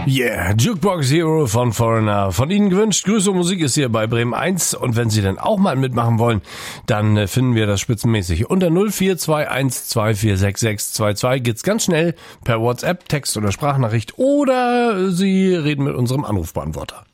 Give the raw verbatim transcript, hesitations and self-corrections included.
Yeah, Jukebox Hero von Foreigner. Von Ihnen gewünscht, Grüße und Musik ist hier bei Bremen eins. Und wenn Sie dann auch mal mitmachen wollen, dann äh, finden wir das spitzenmäßig. Unter null vier zwei eins zwei vier sechs sechs zwei zwei geht's ganz schnell per WhatsApp, Text oder Sprachnachricht oder Sie reden mit unserem Anrufbeantworter.